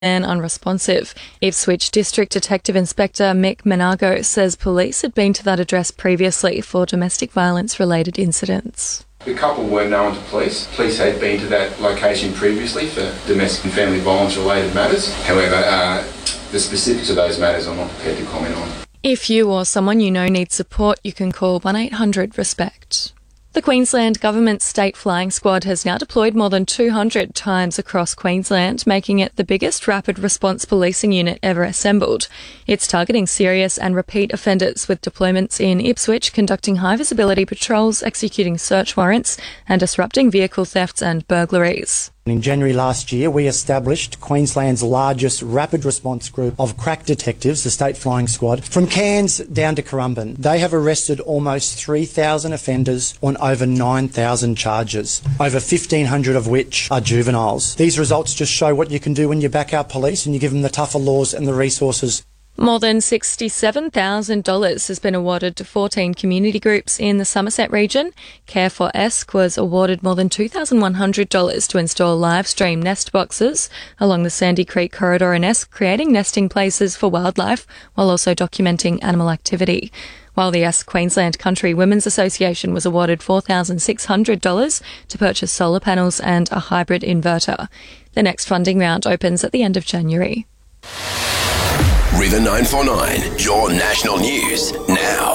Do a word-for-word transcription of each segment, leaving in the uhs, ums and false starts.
and unresponsive. Ipswich District Detective Inspector Mick Menago says police had been to that address previously for domestic violence-related incidents. The couple were known to police. Police had been to that location previously for domestic and family violence-related matters. However, uh, the specifics of those matters I'm not prepared to comment on. If you or someone you know needs support, you can call one eight hundred RESPECT. The Queensland Government State Flying Squad has now deployed more than two hundred times across Queensland, making it the biggest rapid response policing unit ever assembled. It's targeting serious and repeat offenders with deployments in Ipswich, conducting high-visibility patrols, executing search warrants and disrupting vehicle thefts and burglaries. In January last year, we established Queensland's largest rapid response group of crack detectives, the State Flying Squad, from Cairns down to Currumbin. They have arrested almost three thousand offenders on over nine thousand charges, over fifteen hundred of which are juveniles. These results just show what you can do when you back our police and you give them the tougher laws and the resources. More than sixty-seven thousand dollars has been awarded to fourteen community groups in the Somerset region. Care for Esk was awarded more than two thousand one hundred dollars to install live stream nest boxes along the Sandy Creek corridor in Esk, creating nesting places for wildlife while also documenting animal activity. While the Esk Queensland Country Women's Association was awarded four thousand six hundred dollars to purchase solar panels and a hybrid inverter. The next funding round opens at the end of January. River nine four nine, your national news now.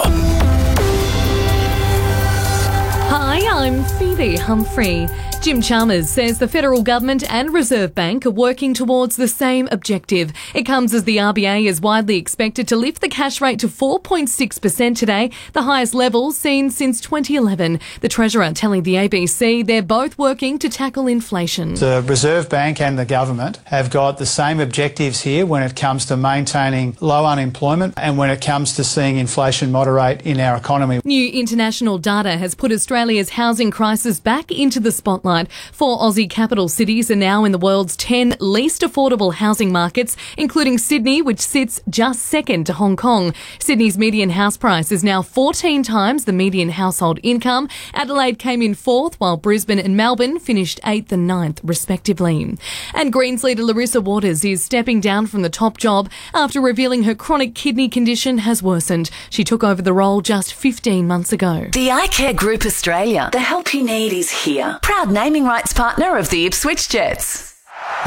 Hi, I'm Phoebe Humphrey. Jim Chalmers says the federal government and Reserve Bank are working towards the same objective. It comes as the R B A is widely expected to lift the cash rate to four point six percent today, the highest level seen since twenty eleven. The Treasurer telling the A B C they're both working to tackle inflation. The Reserve Bank and the government have got the same objectives here when it comes to maintaining low unemployment and when it comes to seeing inflation moderate in our economy. New international data has put Australia's housing crisis back into the spotlight. Four Aussie capital cities are now in the world's ten least affordable housing markets, including Sydney, which sits just second to Hong Kong. Sydney's median house price is now fourteen times the median household income. Adelaide came in fourth, while Brisbane and Melbourne finished eighth and ninth, respectively. And Greens leader Larissa Waters is stepping down from the top job after revealing her chronic kidney condition has worsened. She took over the role just fifteen months ago. The Eye Care Group Australia. The help you need is here. Proud naming rights partner of the Ipswich Jets.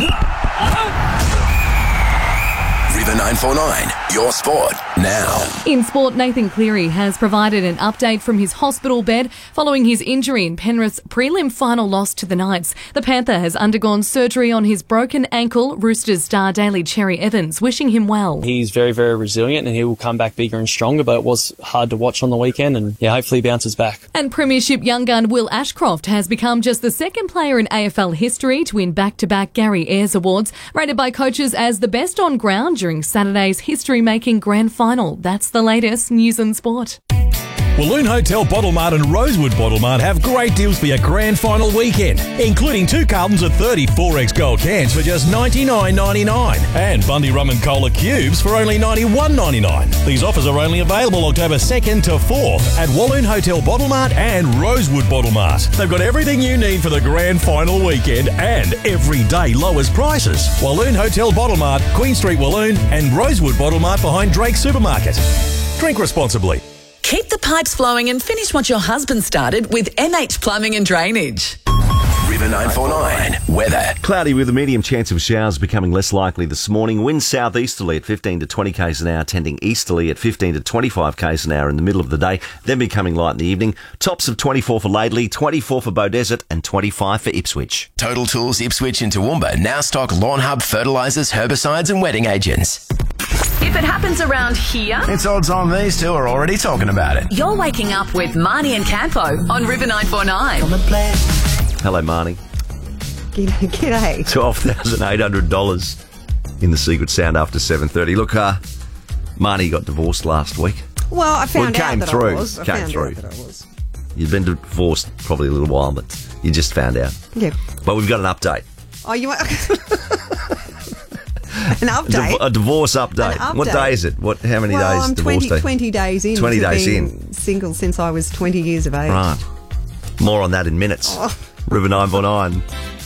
River nine four nine, your sport now. In sport, Nathan Cleary has provided an update from his hospital bed following his injury in Penrith's prelim final loss to the Knights. The Panther has undergone surgery on his broken ankle. Roosters star Daly Cherry Evans wishing him well. He's very, very resilient and he will come back bigger and stronger, but it was hard to watch on the weekend and yeah, hopefully he bounces back. And Premiership young gun Will Ashcroft has become just the second player in A F L history to win back-to-back Gary Ayres Awards, rated by coaches as the best on ground during Saturday's history-making grand final. That's the latest news and sport. Walloon Hotel Bottle Mart and Rosewood Bottle Mart have great deals for your grand final weekend, including two cartons of thirty-four X Gold cans for just ninety-nine ninety-nine and Bundy Rum and Cola cubes for only ninety-one ninety-nine. These offers are only available October second to fourth at Walloon Hotel Bottle Mart and Rosewood Bottle Mart. They've got everything you need for the grand final weekend and everyday lowest prices. Walloon Hotel Bottle Mart, Queen Street, Walloon, and Rosewood Bottle Mart behind Drake Supermarket. Drink responsibly. Keep the pipes flowing and finish what your husband started with M H Plumbing and Drainage. River nine four nine, weather. Cloudy with a medium chance of showers becoming less likely this morning. Winds southeasterly at fifteen to twenty k's an hour, tending easterly at fifteen to twenty-five k's an hour in the middle of the day, then becoming light in the evening. Tops of twenty-four for Laidley, twenty-four for Beaudesert and twenty-five for Ipswich. Total Tools Ipswich and Toowoomba now stock Lawn Hub fertilisers, herbicides and wetting agents. If it happens around here, It's odds on these two are already talking about it. you're waking up with Marnie and Campo on River nine four nine. Hello, Marnie. G'day. twelve thousand eight hundred dollars in the Secret Sound after seven thirty. Look, uh, Marnie got divorced last week. Well, I found well, out came that through. I was. I Came found through. out that I was. You've been divorced probably a little while, but you just found out. Yeah. But we've got an update. Oh, you want... An update? A divorce update. An update. What day is it? What? How many well, days I'm divorce twenty, day? twenty days in. twenty to days being in. Single since I was twenty years of age. Right. More on that in minutes. Oh. River nine four nine.